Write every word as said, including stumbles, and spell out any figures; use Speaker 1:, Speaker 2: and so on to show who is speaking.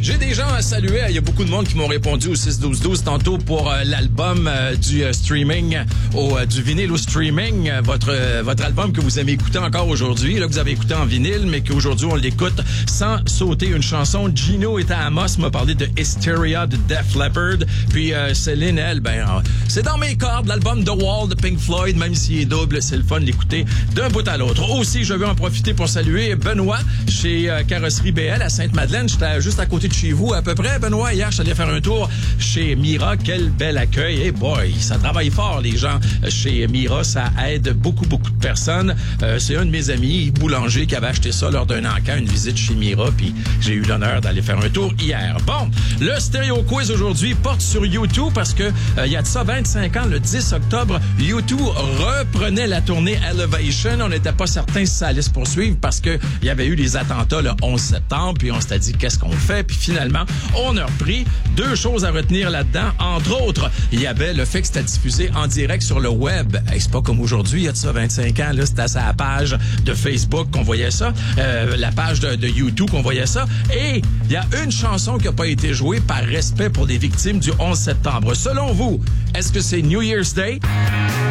Speaker 1: J'ai des gens à saluer. Il y a beaucoup de monde qui m'ont répondu au six douze douze tantôt pour euh, l'album euh, du euh, streaming, au, euh, du vinyle au streaming. Euh, votre euh, votre album que vous aimez écouter encore aujourd'hui, là que vous avez écouté en vinyle, mais qu'aujourd'hui on l'écoute sans sauter une chanson. Gino et Amos m'a parlé de Hysteria de Def Leppard. Puis euh, Céline, elle, ben euh, c'est dans mes cordes, l'album The Wall de Pink Floyd, même s'il est double, c'est le fun de l'écouter d'un bout à l'autre. Aussi, je veux en profiter pour saluer Benoît chez euh, Carrosserie B L à Sainte-Madeleine. J'étais juste à côté de chez vous à peu près, Benoît. Hier, je suis allé faire un tour chez Mira. Quel bel accueil. Hey boy, ça travaille fort, les gens chez Mira. Ça aide beaucoup, beaucoup de personnes. Euh, c'est un de mes amis, boulanger, qui avait acheté ça lors d'un encan, une visite chez Mira, puis j'ai eu l'honneur d'aller faire un tour hier. Bon, le Stéréo Quiz aujourd'hui porte sur U deux parce que euh, il y a de ça vingt-cinq ans, le dix octobre, U deux reprenait la tournée Elevation. On n'était pas certain si ça allait se poursuivre parce que il y avait eu les attentats le onze septembre, puis on s'était dit qu'est-ce qu'on fait, puis finalement, on a repris. Deux choses à retenir là-dedans. Entre autres, il y avait le fait que c'était diffusé en direct sur le web. Hey, c'est pas comme aujourd'hui, il y a de ça vingt-cinq ans, là, c'était à sa page de Facebook qu'on voyait ça, euh, la page de, de U deux qu'on voyait ça. Et il y a une chanson qui n'a pas été jouée par respect pour les victimes du onze septembre. Selon vous, est-ce que c'est New Year's Day?